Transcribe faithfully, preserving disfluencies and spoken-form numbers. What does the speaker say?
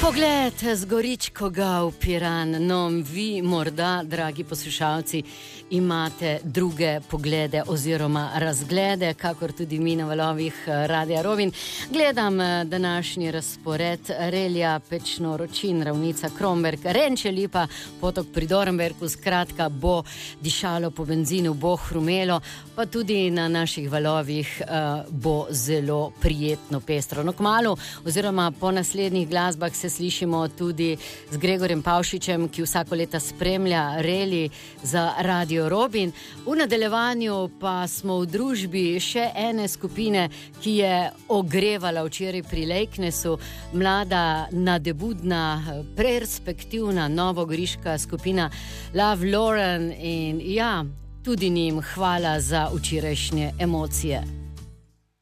Pogled z Goričkoga v Piran. No, vi morda, dragi poslušalci, imate druge poglede oziroma razglede, kakor tudi mi na valovih Radia Rovinj. Gledam današnji razpored: Relja, Pečno, Ročin, Ravnica, Kromberk, Renče, Lipa, Potok pri Dornberku. Skratka, bo dišalo po benzinu, bo hrumelo, pa tudi na naših valovih uh, bo zelo prijetno pestro. No, kmalu oziroma po naslednjih glasbah se slišimo tudi z Gregorjem Pavšičem, ki vsako leta spremlja reli za Radio Robin. V nadaljevanju pa smo v družbi še ene skupine, ki je ogrevala včeraj pri Lejknesu, mlada, nadebudna, perspektivna, novogoriška skupina Love Lauren, in ja, tudi njim hvala za včerajšnje emocije.